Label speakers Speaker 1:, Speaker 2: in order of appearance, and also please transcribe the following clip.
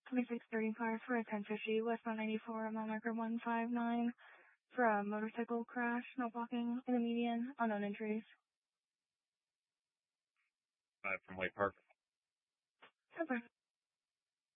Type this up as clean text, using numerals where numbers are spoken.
Speaker 1: 2635 for a 1050 westbound 94 mile marker 159 for a motorcycle crash, no blocking in the median, unknown injuries.
Speaker 2: From White Park.
Speaker 1: Okay.